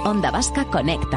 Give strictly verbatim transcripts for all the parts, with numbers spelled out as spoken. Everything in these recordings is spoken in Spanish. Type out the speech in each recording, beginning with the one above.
Onda Vasca Conecta.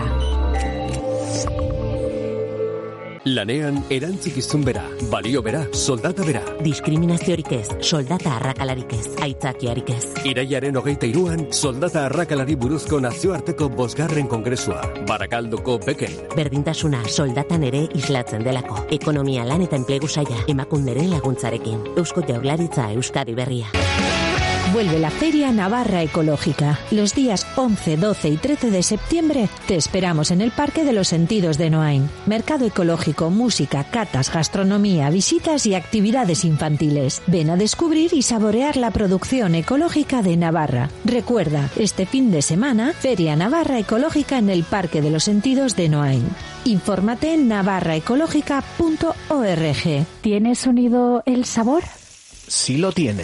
Lanean erantzikizun bera, balio bera, soldata bera. Diskriminaziorik ez, soldata arrakalarik ez, aitzakiarik ez. Iraiaren hogeita hiruan, soldata arrakalari buruzko nazioarteko bosgarren kongresua, Barakaldoko Beken. Berdintasuna soldatan ere islatzen delako. Ekonomia, lan eta enplegu saila, emakunderen laguntzarekin. Eusko Jaurlaritza, Euskadi Berria. Vuelve la Feria Navarra Ecológica. Los días once, doce y trece de septiembre te esperamos en el Parque de los Sentidos de Noain. Mercado ecológico, música, catas, gastronomía, visitas y actividades infantiles. Ven a descubrir y saborear la producción ecológica de Navarra. Recuerda, este fin de semana, Feria Navarra Ecológica en el Parque de los Sentidos de Noain. Infórmate en navarra ecológica punto org. ¿Tiene sonido el sabor? Sí lo tiene.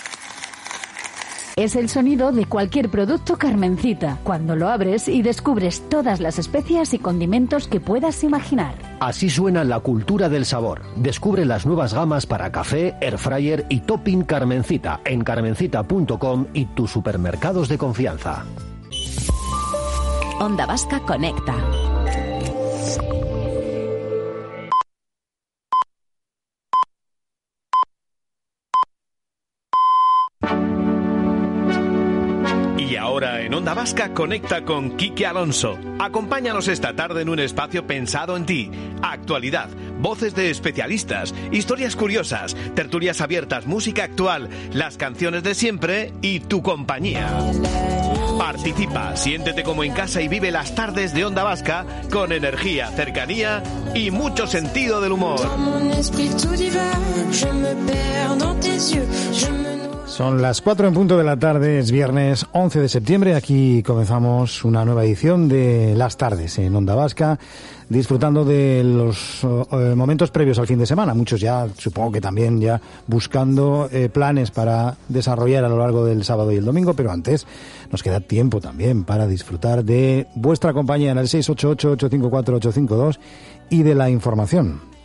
Es el sonido de cualquier producto Carmencita, cuando lo abres y descubres todas las especias y condimentos que puedas imaginar. Así suena la cultura del sabor. Descubre las nuevas gamas para café, airfryer y topping Carmencita en carmencita punto com y tus supermercados de confianza. Onda Vasca Conecta. Ahora en Onda Vasca conecta con Quique Alonso. Acompáñanos esta tarde en un espacio pensado en ti. Actualidad, voces de especialistas, historias curiosas, tertulias abiertas, música actual, las canciones de siempre y tu compañía. Participa, siéntete como en casa y vive las tardes de Onda Vasca con energía, cercanía y mucho sentido del humor. Son las cuatro en punto de la tarde, es viernes once de septiembre. Aquí comenzamos una nueva edición de Las Tardes en Onda Vasca, disfrutando de los eh, momentos previos al fin de semana. Muchos ya, supongo que también ya buscando eh, planes para desarrollar a lo largo del sábado y el domingo, pero antes nos queda tiempo también para disfrutar de vuestra compañía en el seis ocho ocho, ocho cinco cuatro, ocho cinco dos y de la información.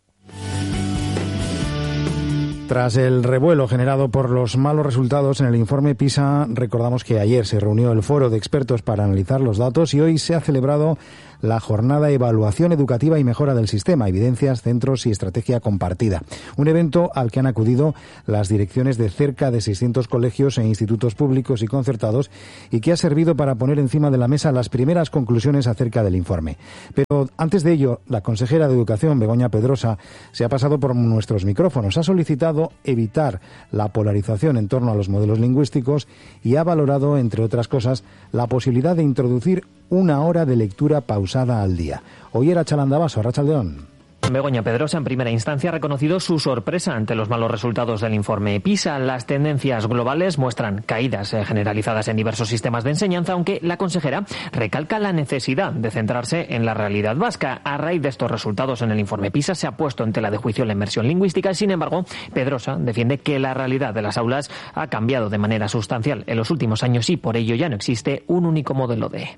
Tras el revuelo generado por los malos resultados en el informe PISA, recordamos que ayer se reunió el foro de expertos para analizar los datos y hoy se ha celebrado la jornada Evaluación Educativa y Mejora del Sistema, Evidencias, Centros y Estrategia Compartida. Un evento al que han acudido las direcciones de cerca de seiscientos colegios e institutos públicos y concertados y que ha servido para poner encima de la mesa las primeras conclusiones acerca del informe. Pero antes de ello, la consejera de Educación, Begoña Pedrosa, se ha pasado por nuestros micrófonos. Ha solicitado evitar la polarización en torno a los modelos lingüísticos y ha valorado, entre otras cosas, la posibilidad de introducir una hora de lectura pausada al día. Hoy era Chalandabaso, Arratsaldeon. Begoña Pedrosa, en primera instancia, ha reconocido su sorpresa ante los malos resultados del informe PISA. Las tendencias globales muestran caídas generalizadas en diversos sistemas de enseñanza, aunque la consejera recalca la necesidad de centrarse en la realidad vasca. A raíz de estos resultados en el informe PISA se ha puesto en tela de juicio la inmersión lingüística. Sin embargo, Pedrosa defiende que la realidad de las aulas ha cambiado de manera sustancial en los últimos años y por ello ya no existe un único modelo de...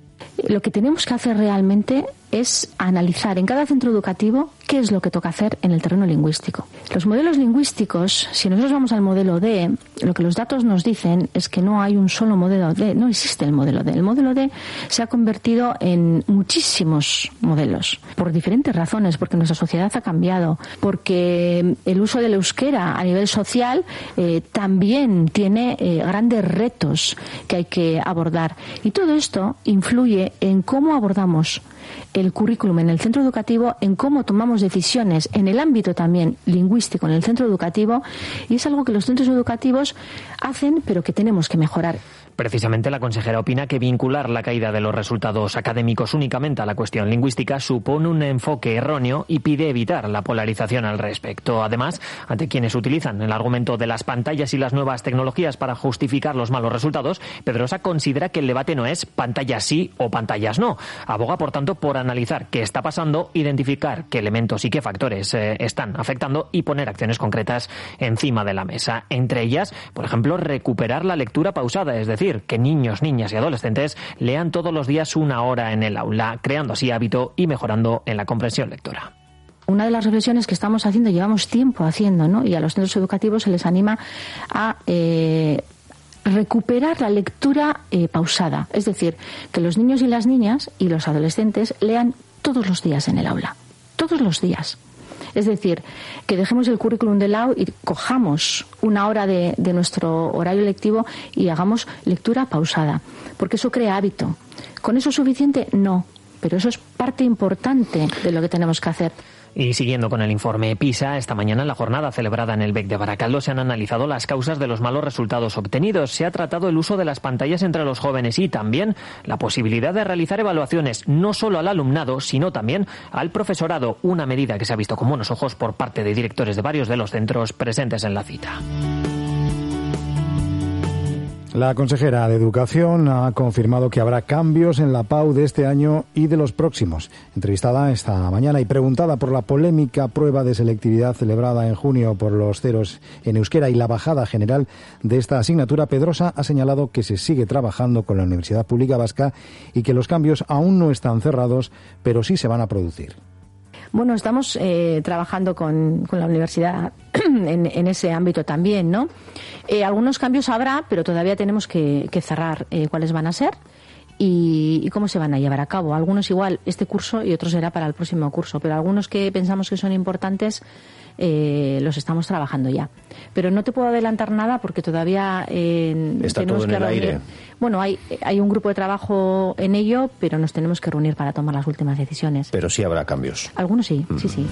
Lo que tenemos que hacer realmente es analizar en cada centro educativo qué es lo que toca hacer en el terreno lingüístico. Los modelos lingüísticos, si nosotros vamos al modelo D, lo que los datos nos dicen es que no hay un solo modelo D, no existe el modelo D. El modelo D se ha convertido en muchísimos modelos, por diferentes razones, porque nuestra sociedad ha cambiado, porque el uso del euskera a nivel social eh, también tiene eh, grandes retos que hay que abordar. Y todo esto influye en cómo abordamos el currículum en el centro educativo, en cómo tomamos decisiones en el ámbito también lingüístico en el centro educativo, y es algo que los centros educativos hacen pero que tenemos que mejorar. Precisamente la consejera opina que vincular la caída de los resultados académicos únicamente a la cuestión lingüística supone un enfoque erróneo y pide evitar la polarización al respecto. Además, ante quienes utilizan el argumento de las pantallas y las nuevas tecnologías para justificar los malos resultados, Pedrosa considera que el debate no es pantallas sí o pantallas no. Aboga, por tanto, por analizar qué está pasando, identificar qué elementos y qué factores eh, están afectando y poner acciones concretas encima de la mesa. Entre ellas, por ejemplo, recuperar la lectura pausada, es decir, que niños, niñas y adolescentes lean todos los días una hora en el aula, creando así hábito y mejorando en la comprensión lectora. Una de las reflexiones que estamos haciendo, llevamos tiempo haciendo, ¿no? Y a los centros educativos se les anima a... Eh, recuperar la lectura eh, pausada. Es decir, que los niños y las niñas y los adolescentes lean todos los días en el aula. Todos los días. Es decir, que dejemos el currículum de lado y cojamos una hora de, de nuestro horario lectivo y hagamos lectura pausada. Porque eso crea hábito. ¿Con eso es suficiente? No. Pero eso es parte importante de lo que tenemos que hacer. Y siguiendo con el informe PISA, esta mañana en la jornada celebrada en el B E C de Baracaldo se han analizado las causas de los malos resultados obtenidos. Se ha tratado el uso de las pantallas entre los jóvenes y también la posibilidad de realizar evaluaciones no solo al alumnado, sino también al profesorado, una medida que se ha visto con buenos ojos por parte de directores de varios de los centros presentes en la cita. La consejera de Educación ha confirmado que habrá cambios en la P A U de este año y de los próximos. Entrevistada esta mañana y preguntada por la polémica prueba de selectividad celebrada en junio por los ceros en euskera y la bajada general de esta asignatura, Pedrosa ha señalado que se sigue trabajando con la Universidad Pública Vasca y que los cambios aún no están cerrados, pero sí se van a producir. Bueno, estamos eh, trabajando con, con la universidad en, en ese ámbito también, ¿no? Eh, algunos cambios habrá, pero todavía tenemos que, que cerrar eh, cuáles van a ser y, y cómo se van a llevar a cabo. Algunos igual este curso y otros será para el próximo curso, pero algunos que pensamos que son importantes eh, los estamos trabajando ya. Pero no te puedo adelantar nada porque todavía eh, está tenemos todo en que el reunir. aire. Bueno, hay, hay un grupo de trabajo en ello, pero nos tenemos que reunir para tomar las últimas decisiones. Pero sí habrá cambios. Algunos sí, mm. sí, sí.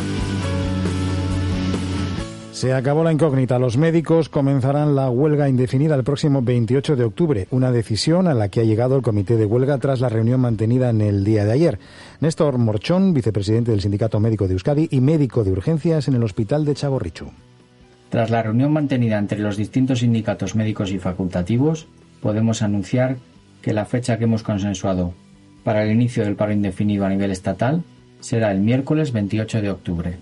Se acabó la incógnita. Los médicos comenzarán la huelga indefinida el próximo veintiocho de octubre, una decisión a la que ha llegado el comité de huelga tras la reunión mantenida en el día de ayer. Néstor Morchón, vicepresidente del Sindicato Médico de Euskadi y médico de urgencias en el Hospital de Txagorritxu. Tras la reunión mantenida entre los distintos sindicatos médicos y facultativos, podemos anunciar que la fecha que hemos consensuado para el inicio del paro indefinido a nivel estatal será el miércoles veintiocho de octubre.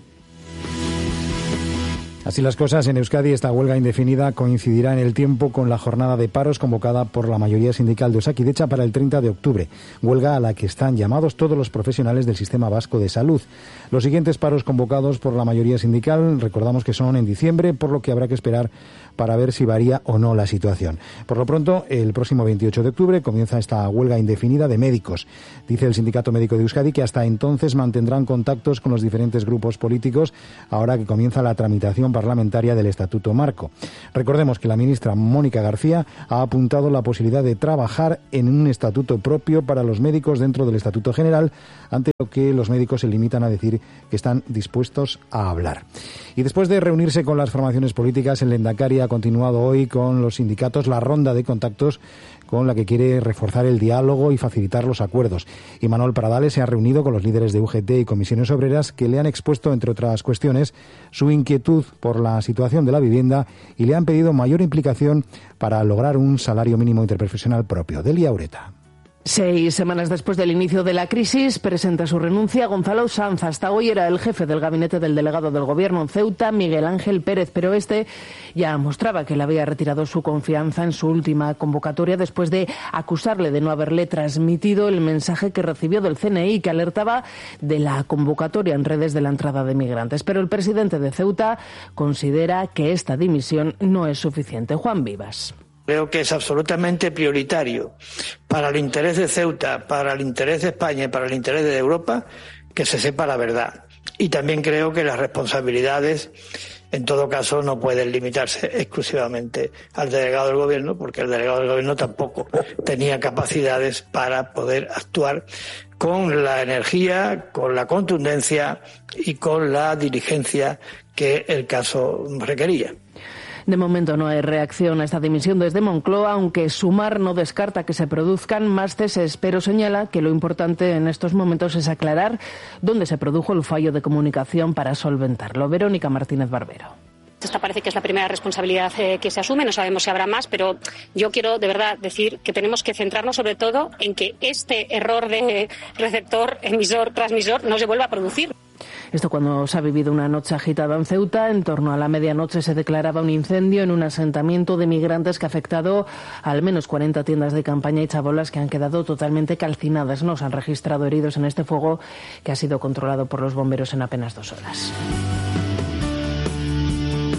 Así las cosas, en Euskadi esta huelga indefinida coincidirá en el tiempo con la jornada de paros convocada por la mayoría sindical de Osakidecha para el treinta de octubre, huelga a la que están llamados todos los profesionales del Sistema Vasco de Salud. Los siguientes paros convocados por la mayoría sindical, recordamos que son en diciembre, por lo que habrá que esperar para ver si varía o no la situación. Por lo pronto, el próximo veintiocho de octubre comienza esta huelga indefinida de médicos. Dice el Sindicato Médico de Euskadi que hasta entonces mantendrán contactos con los diferentes grupos políticos ahora que comienza la tramitación parlamentaria del Estatuto Marco. Recordemos que la ministra Mónica García ha apuntado la posibilidad de trabajar en un estatuto propio para los médicos dentro del Estatuto General, ante lo que los médicos se limitan a decir que están dispuestos a hablar. Y después de reunirse con las formaciones políticas, el Lehendakari ha continuado hoy con los sindicatos la ronda de contactos con la que quiere reforzar el diálogo y facilitar los acuerdos. Y Manuel Pradales se ha reunido con los líderes de U G T y comisiones obreras que le han expuesto, entre otras cuestiones, su inquietud por la situación de la vivienda y le han pedido mayor implicación para lograr un salario mínimo interprofesional propio. Delia Ureta. Seis semanas después del inicio de la crisis, presenta su renuncia Gonzalo Sanz. Hasta hoy era el jefe del gabinete del delegado del Gobierno en Ceuta, Miguel Ángel Pérez, pero este ya mostraba que le había retirado su confianza en su última convocatoria después de acusarle de no haberle transmitido el mensaje que recibió del C N I, que alertaba de la convocatoria en redes de la entrada de migrantes. Pero el presidente de Ceuta considera que esta dimisión no es suficiente. Juan Vivas. Creo que es absolutamente prioritario para el interés de Ceuta, para el interés de España y para el interés de Europa que se sepa la verdad. Y también creo que las responsabilidades, en todo caso, no pueden limitarse exclusivamente al delegado del Gobierno, porque el delegado del Gobierno tampoco tenía capacidades para poder actuar con la energía, con la contundencia y con la diligencia que el caso requería. De momento no hay reacción a esta dimisión desde Moncloa, aunque Sumar no descarta que se produzcan más ceses, pero señala que lo importante en estos momentos es aclarar dónde se produjo el fallo de comunicación para solventarlo. Verónica Martínez Barbero. Esta parece que es la primera responsabilidad eh, que se asume, no sabemos si habrá más, pero yo quiero de verdad decir que tenemos que centrarnos sobre todo en que este error de receptor, emisor, transmisor no se vuelva a producir. Esto cuando se ha vivido una noche agitada en Ceuta. En torno a la medianoche se declaraba un incendio en un asentamiento de migrantes que ha afectado a al menos cuarenta tiendas de campaña y chabolas que han quedado totalmente calcinadas. No se han registrado heridos en este fuego que ha sido controlado por los bomberos en apenas dos horas.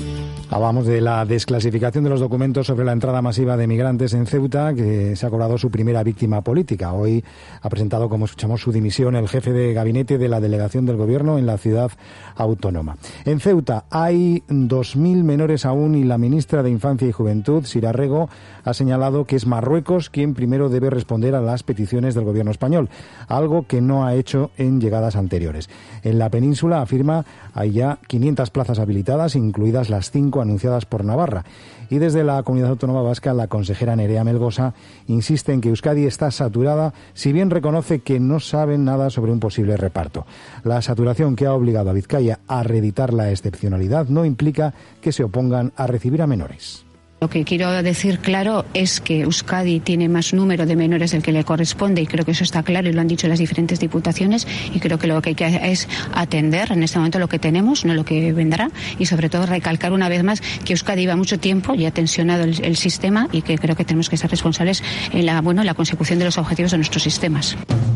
Hablamos de la desclasificación de los documentos sobre la entrada masiva de migrantes en Ceuta, que se ha cobrado su primera víctima política. Hoy ha presentado, como escuchamos, su dimisión el jefe de gabinete de la delegación del gobierno en la ciudad autónoma. En Ceuta hay dos mil menores aún y la ministra de Infancia y Juventud, Sira Rego, ha señalado que es Marruecos quien primero debe responder a las peticiones del gobierno español, algo que no ha hecho en llegadas anteriores. En la península, afirma, hay ya quinientas plazas habilitadas, incluidas las cinco anunciadas por Navarra. Y desde la Comunidad Autónoma Vasca, la consejera Nerea Melgosa insiste en que Euskadi está saturada, si bien reconoce que no saben nada sobre un posible reparto. La saturación que ha obligado a Vizcaya a reeditar la excepcionalidad no implica que se opongan a recibir a menores. Lo que quiero decir claro es que Euskadi tiene más número de menores del que le corresponde y creo que eso está claro y lo han dicho las diferentes diputaciones y creo que lo que hay que hacer es atender en este momento lo que tenemos, no lo que vendrá y sobre todo recalcar una vez más que Euskadi lleva mucho tiempo y ha tensionado el, el sistema y que creo que tenemos que ser responsables en la, bueno, en la consecución de los objetivos de nuestros sistemas.